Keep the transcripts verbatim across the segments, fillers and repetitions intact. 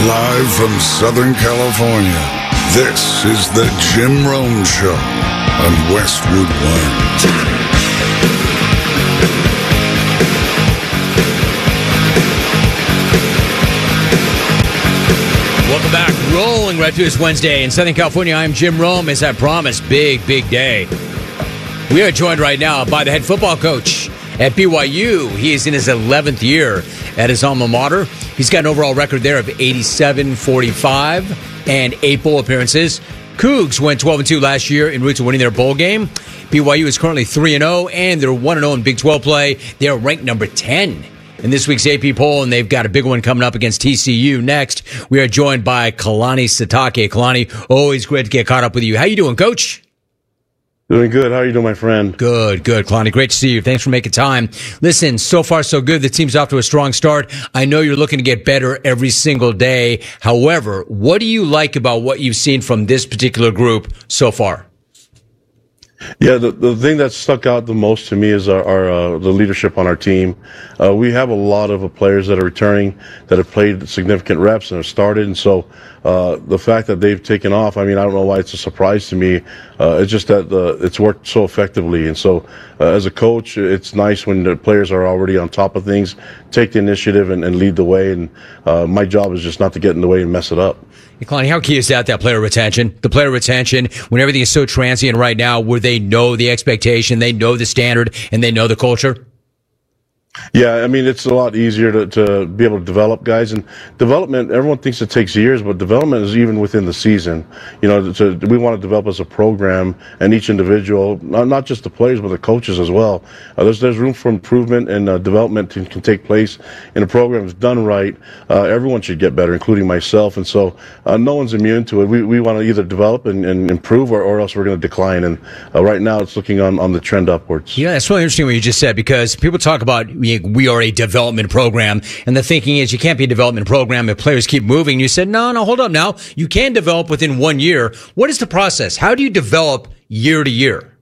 Live from Southern California, this is the Jim Rome Show on Westwood One. Welcome back. Rolling right through this Wednesday in Southern California. I'm Jim Rome. As I promised, big, big day. We are joined right now by the head football coach at B Y U. He is in his eleventh year at his alma mater. He's got an overall record there of eighty-seven, forty-five, and eight bowl appearances. Cougs went twelve and two last year en route to winning their bowl game. B Y U is currently three and oh, and they're one and oh in Big twelve play. They're ranked number ten in this week's A P poll, and they've got a big one coming up against T C U next. We are joined by Kalani Sitake. Kalani, always great to get caught up with you. How you doing, Coach? Doing good. How are you doing, my friend? Good, good. Kalani, great to see you. Thanks for making time. Listen, so far so good. The team's off to a strong start. I know you're looking to get better every single day. However, what do you like about what you've seen from this particular group so far? Yeah, the, the thing that stuck out the most to me is our, our uh, the leadership on our team. Uh, we have a lot of uh, players that are returning that have played significant reps and have started, and so uh, the fact that they've taken off, I mean, I don't know why it's a surprise to me. Uh, it's just that the, it's worked so effectively, and so uh, as a coach, it's nice when the players are already on top of things, take the initiative and, and lead the way, and uh, my job is just not to get in the way and mess it up. Kalani, how key is that, that player retention? The player retention, when everything is so transient right now, where they know the expectation, they know the standard, and they know the culture? Yeah, I mean, it's a lot easier to, to be able to develop guys. And development, everyone thinks it takes years, but development is even within the season. You know, to, we want to develop as a program, and each individual, not, not just the players, but the coaches as well. Uh, there's there's room for improvement, and uh, development can, can take place in a program that's done right. Uh, everyone should get better, including myself. And so uh, no one's immune to it. We we want to either develop and, and improve, or, or else we're going to decline. And uh, right now it's looking on, on the trend upwards. Yeah, that's really interesting what you just said, because people talk about we are a development program, and the thinking is you can't be a development program if players keep moving. You said, no, no, hold up now. You can develop within one year. What is the process? How do you develop year to year?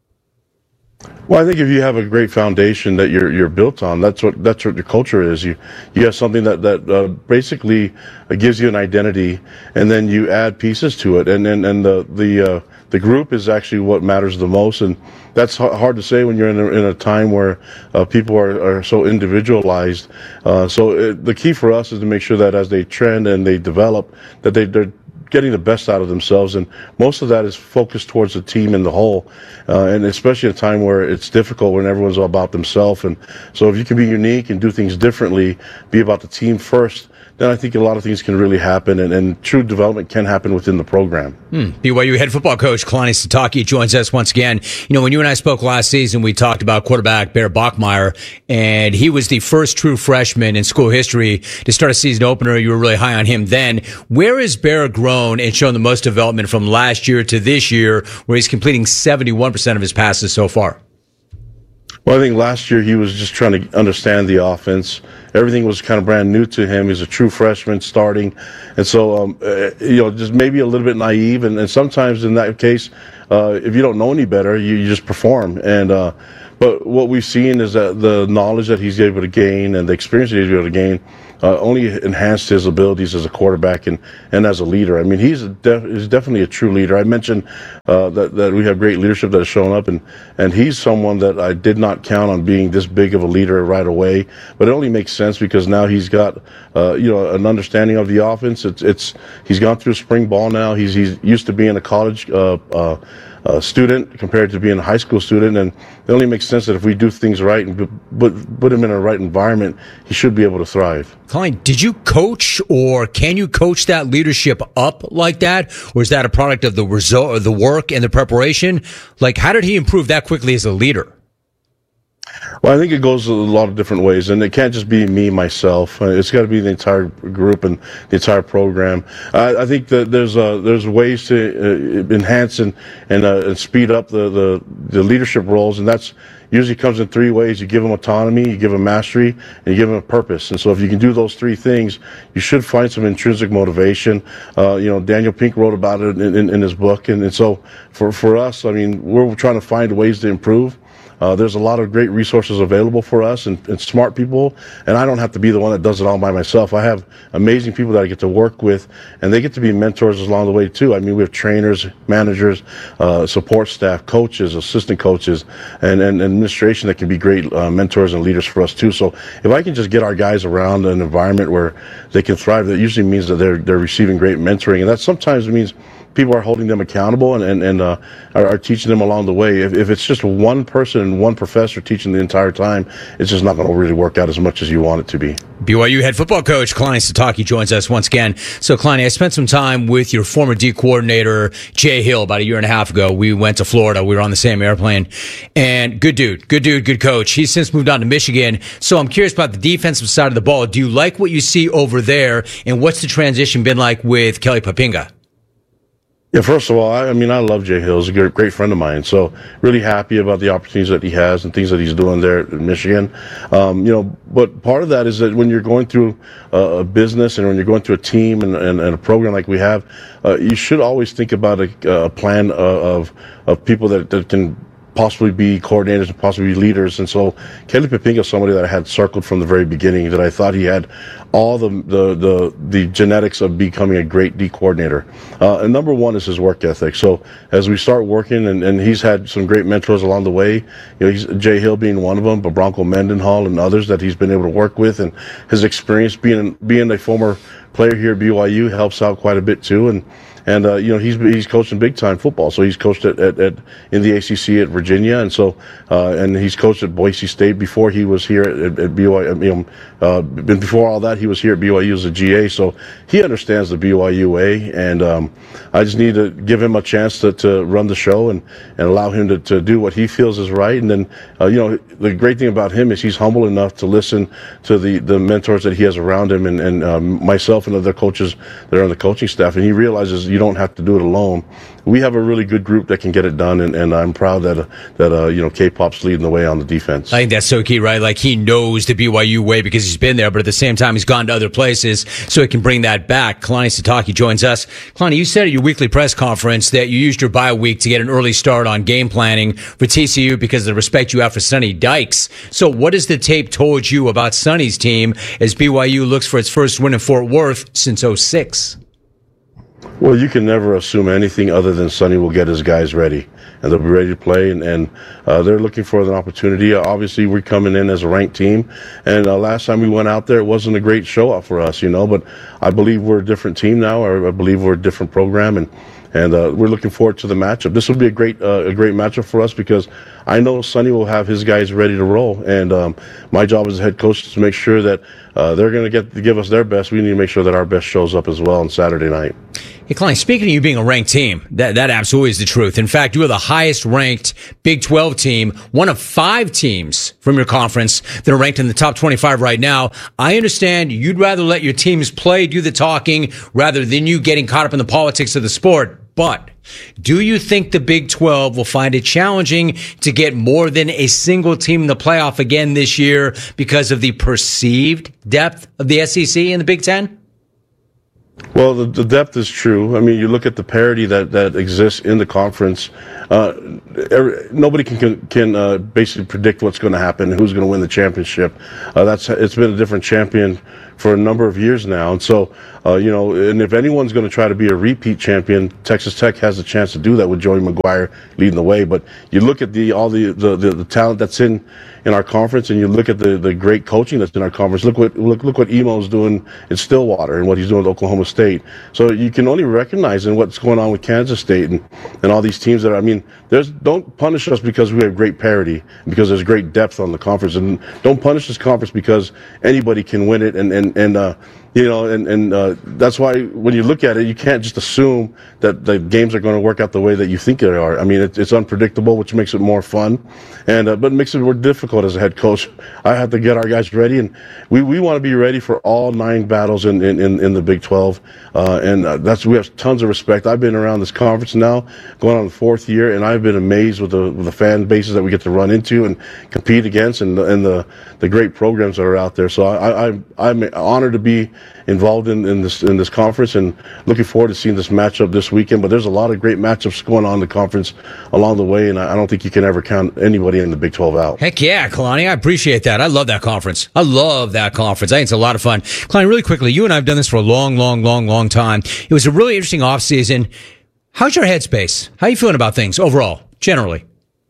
Well, I think if you have a great foundation that you're you're built on, that's what that's what your culture is. You you have something that that uh, basically uh, gives you an identity, and then you add pieces to it, and and and the the uh, the group is actually what matters the most, and that's hard to say when you're in a, in a time where uh, people are, are so individualized. Uh, so it, the key for us is to make sure that as they trend and they develop, that they, they're getting the best out of themselves, and most of that is focused towards the team in the whole, uh, and especially at a time where it's difficult when everyone's all about themselves. And so if you can be unique and do things differently, be about the team first, then I think a lot of things can really happen, and, and true development can happen within the program. Hmm. B Y U head football coach Kalani Sitake joins us once again. You know, when you and I spoke last season, we talked about quarterback Bear Bachmeier, and he was the first true freshman in school history to start a season opener. You were really high on him then. Where has Bear grown and shown the most development from last year to this year, where he's completing seventy-one percent of his passes so far? Well, I think last year he was just trying to understand the offense. Everything was kind of brand new to him. He's a true freshman starting. And so, um, uh, you know, just maybe a little bit naive. And, and sometimes in that case, uh, if you don't know any better, you, you just perform. And, uh, but what we've seen is that the knowledge that he's able to gain and the experience that he's able to gain uh, only enhanced his abilities as a quarterback and, and as a leader. I mean, he's, a def- he's definitely a true leader. I mentioned uh, that, that we have great leadership that has shown up, and, and he's someone that I did not count on being this big of a leader right away. But it only makes sense because now he's got uh, you know, an understanding of the offense. It's it's he's gone through spring ball now. He's he's used to being a college uh, uh, uh, student compared to being a high school student, and it only makes sense that if we do things right and put put him in a right environment, he should be able to thrive. Kalani, did you coach, or can you coach that leadership up like that, or is that a product of the result, or the work and the preparation? Like, how did he improve that quickly as a leader? Well, I think it goes a lot of different ways, and it can't just be me, myself. Uh, It's got to be the entire group and the entire program. I, I think that there's uh, there's ways to uh, enhance and and, uh, and speed up the, the the leadership roles, and that's usually comes in three ways. You give them autonomy, you give them mastery, and you give them a purpose. And so if you can do those three things, you should find some intrinsic motivation. Uh, you know, Daniel Pink wrote about it in, in, in his book, and, and so for for us, I mean, we're trying to find ways to improve. uh, there's a lot of great resources available for us and, and smart people, and I don't have to be the one that does it all by myself. I have amazing people that I get to work with, and they get to be mentors along the way too. I mean, we have trainers, managers, uh, support staff, coaches, assistant coaches, and, and administration that can be great uh, mentors and leaders for us too. So if I can just get our guys around an environment where they can thrive, that usually means that they're they're receiving great mentoring, and that sometimes means people are holding them accountable and, and, and uh, are, are teaching them along the way. If, if it's just one person and one professor teaching the entire time, it's just not going to really work out as much as you want it to be. B Y U head football coach Kalani Sitake joins us once again. So, Kalani, I spent some time with your former D coordinator, Jay Hill, about a year and a half ago. We went to Florida. We were on the same airplane. And good dude, good dude, good coach. He's since moved on to Michigan. So I'm curious about the defensive side of the ball. Do you like what you see over there? And what's the transition been like with Kelly Poppinga? Yeah, first of all, I, I mean, I love Jay Hill. He's a great, great friend of mine. So really happy about the opportunities that he has and things that he's doing there in Michigan. Um, you know, but part of that is that when you're going through a, a business and when you're going through a team and, and, and a program like we have, uh, you should always think about a, a plan of, of people that, that can possibly be coordinators and possibly be leaders. And so Kelly Poppinga is somebody that I had circled from the very beginning, that I thought he had all the the the, the genetics of becoming a great D coordinator. Uh, and number one is his work ethic. So as we start working, and, and he's had some great mentors along the way, you know, he's, Jay Hill being one of them, but Bronco Mendenhall and others that he's been able to work with, and his experience being being a former player here at B Y U helps out quite a bit too. And And, uh, you know, he's he's coaching big-time football. So he's coached at, at, at in the A C C at Virginia. And so, uh, and he's coached at Boise State before he was here at, at B Y U. You know, uh, before all that, he was here at B Y U as a G A. So he understands the B Y U way. And um, I just need to give him a chance to, to run the show and, and allow him to, to do what he feels is right. And then, uh, you know, the great thing about him is he's humble enough to listen to the, the mentors that he has around him, and, and um, myself and other coaches that are on the coaching staff. And he realizes you don't have to do it alone. We have a really good group that can get it done, and, and I'm proud that uh, that uh, you know, K-Pop's leading the way on the defense. I think that's so key, right? Like, he knows the B Y U way because he's been there, but at the same time, he's gone to other places, so he can bring that back. Kalani Sitake joins us. Kalani, you said at your weekly press conference that you used your bye week to get an early start on game planning for T C U because of the respect you have for Sonny Dykes. So what has the tape told you about Sonny's team as B Y U looks for its first win in Fort Worth since oh six? Well, you can never assume anything other than Sonny will get his guys ready, and they'll be ready to play, and, and uh, they're looking for an opportunity. Obviously, we're coming in as a ranked team, and uh, last time we went out there, it wasn't a great show-off for us, you know, but I believe we're a different team now, or I believe we're a different program, and and uh, we're looking forward to the matchup. This will be a great uh, a great matchup for us because I know Sonny will have his guys ready to roll, and um, my job as a head coach is to make sure that uh, they're going to get to give us their best. We need to make sure that our best shows up as well on Saturday night. Hey, Kalani, speaking of you being a ranked team, that, that absolutely is the truth. In fact, you are the highest ranked Big twelve team, one of five teams from your conference that are ranked in the top twenty-five right now. I understand you'd rather let your teams play, do the talking, rather than you getting caught up in the politics of the sport. But do you think the Big twelve will find it challenging to get more than a single team in the playoff again this year because of the perceived depth of the S E C and the Big Ten? Well, the, the depth is true. I mean, you look at the parity that, that exists in the conference. Uh, every, nobody can can, can uh, basically predict what's going to happen, who's going to win the championship. Uh, that's it's been a different champion for a number of years now, and so uh, you know, and if anyone's going to try to be a repeat champion, Texas Tech has a chance to do that with Joey McGuire leading the way. But you look at the all the the, the, the talent that's in in our conference, and you look at the, the great coaching that's in our conference. Look what look look what Emo's doing in Stillwater and what he's doing at Oklahoma State. So you can only recognize in what's going on with Kansas State and, and all these teams that are, I mean, there's don't punish us because we have great parity, because there's great depth on the conference, and don't punish this conference because anybody can win it, and and and uh, you know, and and uh, that's why when you look at it, you can't just assume that the games are going to work out the way that you think they are. I mean, it, it's unpredictable, which makes it more fun, and uh, but it makes it more difficult as a head coach. I have to get our guys ready, and we, we want to be ready for all nine battles in in, in, in the Big twelve, uh, and uh, that's we have tons of respect. I've been around this conference now, going on the fourth year, and I've been amazed with the with the fan bases that we get to run into and compete against, and the, and the the great programs that are out there. So I, I I'm honored to be involved in, in this in this conference, and looking forward to seeing this matchup this weekend. But there's a lot of great matchups going on in the conference along the way, and I don't think you can ever count anybody in the Big twelve out. Heck yeah, Kalani. I appreciate that. I love that conference. I love that conference. I think it's a lot of fun. Kalani, really quickly, you and I have done this for a long, long, long, long time. It was a really interesting offseason. How's your headspace? How are you feeling about things overall, generally?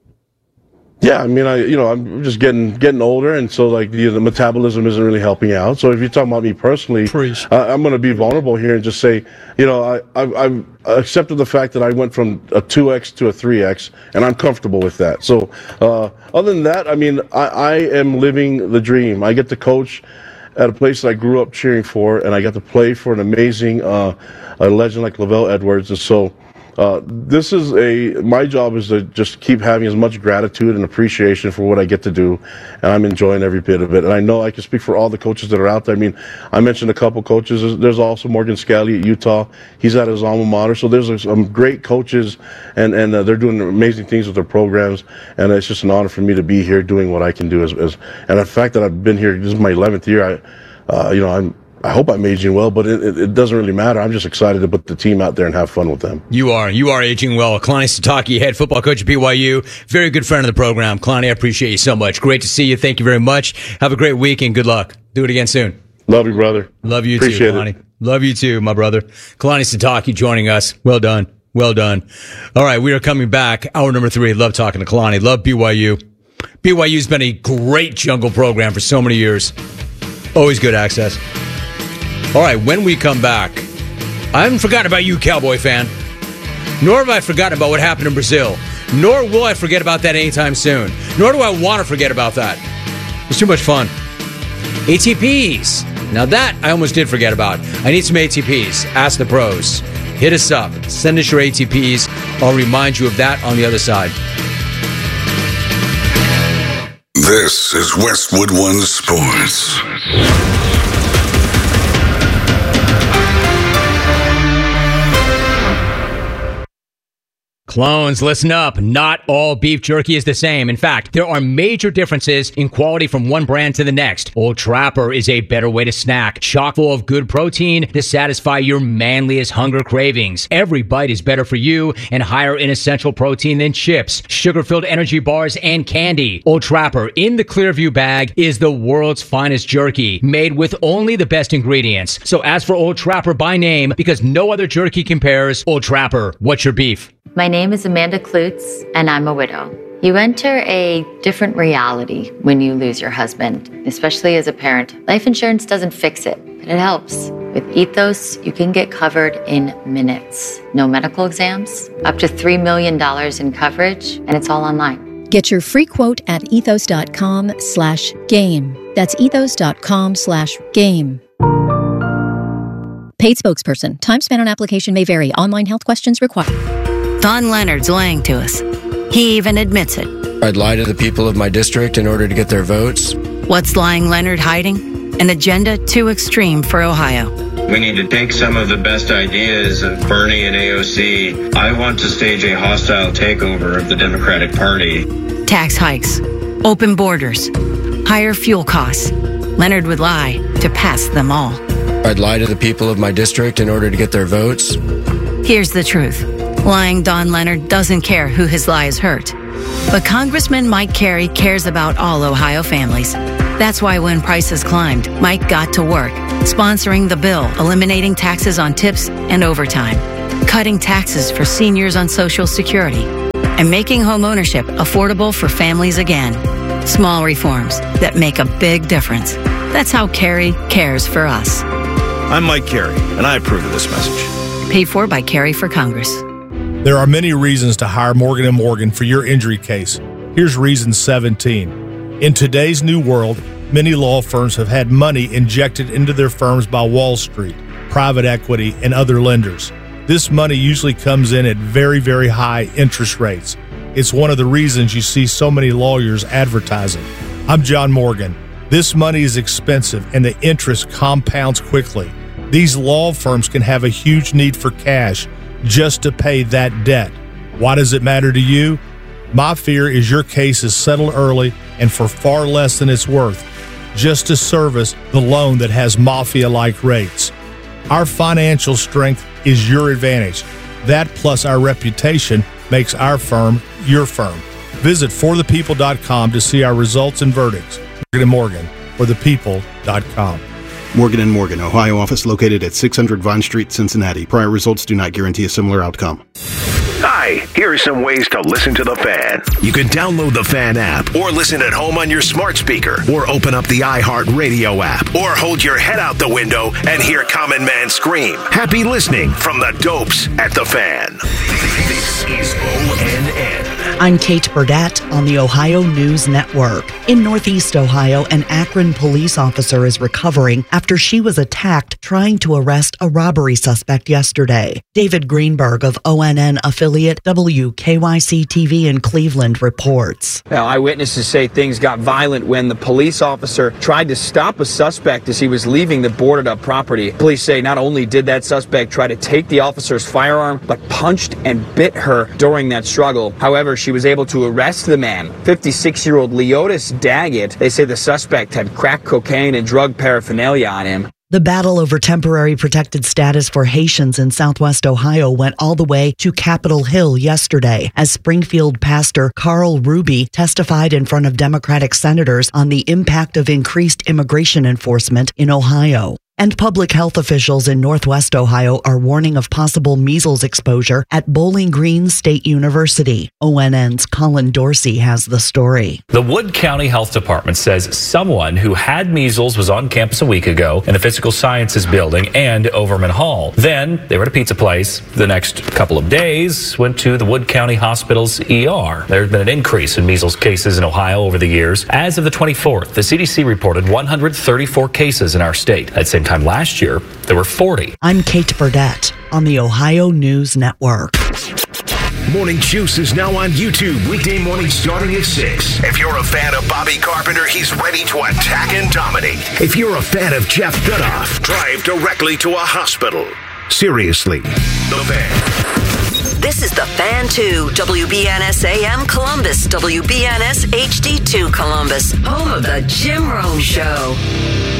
Yeah, I mean, I you know, I'm just getting getting older, and so like the, the metabolism isn't really helping out. So if you're talking about me personally, uh, I'm going to be vulnerable here and just say, you know, I, I I've accepted the fact that I went from a two X to a three X, and I'm comfortable with that. So uh, other than that, I mean, I, I am living the dream. I get to coach at a place that I grew up cheering for, and I got to play for an amazing uh, a legend like LaVell Edwards, and so. Uh, this is a, my job is to just keep having as much gratitude and appreciation for what I get to do, and I'm enjoying every bit of it. And I know I can speak for all the coaches that are out there. I mean, I mentioned a couple coaches. There's, there's also Morgan Scalley at Utah. He's at his alma mater. So there's some great coaches, and, and uh, they're doing amazing things with their programs, and it's just an honor for me to be here doing what I can do. As, as and the fact that I've been here, this is my eleventh year, I, uh, you know, I'm, I hope I'm aging well, but it, it, it doesn't really matter. I'm just excited to put the team out there and have fun with them. You are. You are aging well. Kalani Sitake, head football coach at B Y U. Very good friend of the program. Kalani, I appreciate you so much. Great to see you. Thank you very much. Have a great week and good luck. Do it again soon. Love you, brother. Love you appreciate too, Kalani. It. Love you too, my brother. Kalani Sitake joining us. Well done. Well done. All right, we are coming back. Hour number three. Love talking to Kalani. Love B Y U. B Y U's been a great jungle program for so many years. Always good access. All right, when we come back, I haven't forgotten about you, Cowboy fan. Nor have I forgotten about what happened in Brazil. Nor will I forget about that anytime soon. Nor do I want to forget about that. It's too much fun. A T Ps. Now that I almost did forget about. I need some A T Ps. Ask the pros. Hit us up. Send us your A T Ps. I'll remind you of that on the other side. This is Westwood One Sports. Clones, listen up. Not all beef jerky is the same. In fact, there are major differences in quality from one brand to the next. Old Trapper is a better way to snack, chock full of good protein to satisfy your manliest hunger cravings. Every bite is better for you and higher in essential protein than chips, sugar-filled energy bars, and candy. Old Trapper in the Clearview bag is the world's finest jerky, made with only the best ingredients. So ask for Old Trapper by name because no other jerky compares. Old Trapper, what's your beef? My name is Amanda Klutz, and I'm a widow. You enter a different reality when you lose your husband, especially as a parent. Life insurance doesn't fix it, but it helps. With Ethos, you can get covered in minutes. No medical exams, up to three million dollars in coverage, and it's all online. Get your free quote at ethos.com slash game. That's ethos.com slash game. Paid spokesperson. Time spent on application may vary. Online health questions required. Don Leonard's lying to us. He even admits it. I'd lie to the people of my district in order to get their votes. What's lying Leonard hiding? An agenda too extreme for Ohio. We need to take some of the best ideas of Bernie and A O C. I want to stage a hostile takeover of the Democratic Party. Tax hikes, open borders, higher fuel costs. Leonard would lie to pass them all. I'd lie to the people of my district in order to get their votes. Here's the truth. Lying Don Leonard doesn't care who his lies hurt. But Congressman Mike Carey cares about all Ohio families. That's why when prices climbed, Mike got to work, sponsoring the bill eliminating taxes on tips and overtime, cutting taxes for seniors on Social Security, and making homeownership affordable for families again. Small reforms that make a big difference. That's how Carey cares for us. I'm Mike Carey, and I approve of this message. Paid for by Carey for Congress. There are many reasons to hire Morgan and Morgan for your injury case. Here's reason seventeen. In today's new world, many law firms have had money injected into their firms by Wall Street, private equity, and other lenders. This money usually comes in at very, very high interest rates. It's one of the reasons you see so many lawyers advertising. I'm John Morgan. This money is expensive and the interest compounds quickly. These law firms can have a huge need for cash just to pay that debt. Why does it matter to you? My fear is your case is settled early and for far less than it's worth. just to service the loan that has mafia-like rates. Our financial strength is your advantage. That plus our reputation makes our firm your firm. Visit for the people dot com to see our results and verdicts. Morgan and Morgan, for the people dot com. Morgan and Morgan, Ohio office located at six hundred Vine Street, Cincinnati. Prior results do not guarantee a similar outcome. Hi, here are some ways to listen to The Fan. You can download the Fan app, or listen at home on your smart speaker, or open up the iHeartRadio app, or hold your head out the window and hear Common Man scream. Happy listening from the Dopes at The Fan. This is O N N. I'm Kate Burdett on the Ohio News Network. In Northeast Ohio, an Akron police officer is recovering after she was attacked trying to arrest a robbery suspect yesterday. David Greenberg of O N N affiliate W K Y C T V in Cleveland reports. Now, eyewitnesses say things got violent when the police officer tried to stop a suspect as he was leaving the boarded up property. Police say not only did that suspect try to take the officer's firearm, but punched and bit her during that struggle. However, she was able to arrest the man, fifty-six-year-old Leotis Daggett. They say the suspect had crack cocaine and drug paraphernalia on him. The battle over temporary protected status for Haitians in Southwest Ohio went all the way to Capitol Hill yesterday as Springfield pastor Carl Ruby testified in front of Democratic senators on the impact of increased immigration enforcement in Ohio. And public health officials in Northwest Ohio are warning of possible measles exposure at Bowling Green State University. O N N's Colin Dorsey has the story. The Wood County Health Department says someone who had measles was on campus a week ago in the Physical Sciences building and Overman Hall. Then they were at a pizza place. The next couple of days went to the Wood County Hospital's E R. There's been an increase in measles cases in Ohio over the years. As of the twenty-fourth, the C D C reported one hundred thirty-four cases in our state. At the same time last year, there were forty. I'm Kate Burdett on the Ohio News Network. Morning Juice is now on YouTube, weekday morning starting at six. If you're a fan of Bobby Carpenter, he's ready to attack and dominate. If you're a fan of Jeff Goodoff, drive directly to a hospital. Seriously, The Fan. This is The Fan two, W B N S A M Columbus, W B N S H D two Columbus, home of the Jim Rome Show.